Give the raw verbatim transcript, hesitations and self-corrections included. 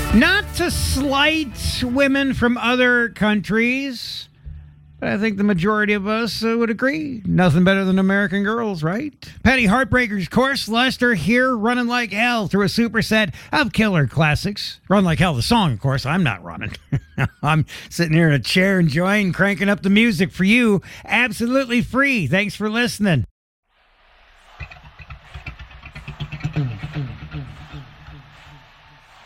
Not to slight women from other countries, but I think the majority of us uh, would agree. Nothing better than American girls, right? Petty Heartbreakers, of course. Lester here running like hell through a superset of killer classics. Run Like Hell, the song, of course. I'm not running. I'm sitting here in a chair enjoying cranking up the music for you. Absolutely free. Thanks for listening.